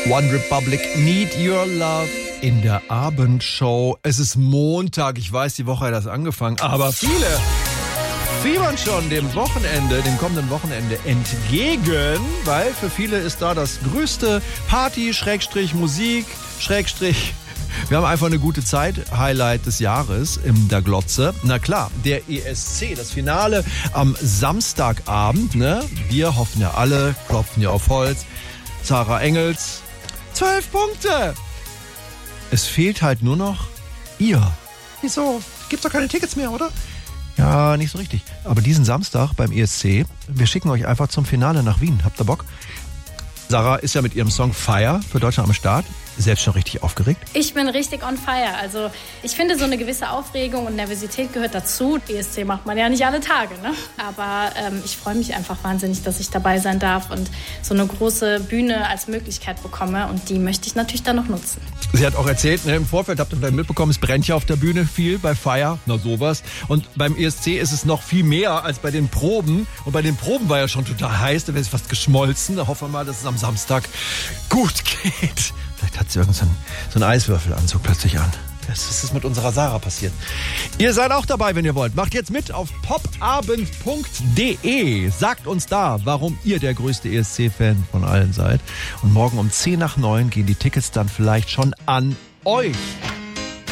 One Republic, Need Your Love in der Abendshow. Es ist Montag, ich weiß, die Woche hat das angefangen, aber viele fiebern schon dem kommenden Wochenende entgegen, weil für viele ist da das größte Party, Musik, wir haben einfach eine gute Zeit, Highlight des Jahres in der Glotze. Na klar, der ESC, das Finale am Samstagabend, ne? Wir hoffen ja alle, klopfen ja auf Holz. Sarah Engels, 12 Punkte. Es fehlt halt nur noch ihr. Wieso? Gibt's doch keine Tickets mehr, oder? Ja, nicht so richtig. Aber diesen Samstag beim ESC, wir schicken euch einfach zum Finale nach Wien. Habt ihr Bock? Sarah ist ja mit ihrem Song Fire für Deutschland am Start. Selbst schon richtig aufgeregt? Ich bin richtig on fire. Also ich finde, so eine gewisse Aufregung und Nervosität gehört dazu. ESC macht man ja nicht alle Tage, ne? Aber ich freue mich einfach wahnsinnig, dass ich dabei sein darf und so eine große Bühne als Möglichkeit bekomme. Und die möchte ich natürlich dann noch nutzen. Sie hat auch erzählt, ne, im Vorfeld habt ihr vielleicht mitbekommen, es brennt ja auf der Bühne viel bei Fire. Na sowas. Und beim ESC ist es noch viel mehr als bei den Proben. Und bei den Proben war ja schon total heiß, da wäre es fast geschmolzen. Da hoffen wir mal, dass es am Samstag gut geht. Vielleicht hat sie irgend so einen Eiswürfelanzug plötzlich an. Das ist mit unserer Sarah passiert. Ihr seid auch dabei, wenn ihr wollt. Macht jetzt mit auf popabend.de. Sagt uns da, warum ihr der größte ESC-Fan von allen seid. Und morgen um 10 nach 9 gehen die Tickets dann vielleicht schon an euch.